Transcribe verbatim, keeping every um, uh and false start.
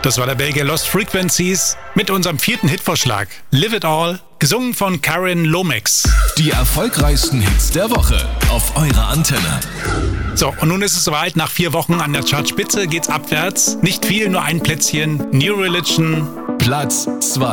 Das war der Belgier Lost Frequencies mit unserem vierten Hitvorschlag. Live It All, gesungen von Karin Lomax. Die erfolgreichsten Hits der Woche auf eurer Antenne. So, und nun ist es soweit. Nach vier Wochen an der Chartspitze geht's abwärts. Nicht viel, nur ein Plätzchen. New Religion. Platz zwei.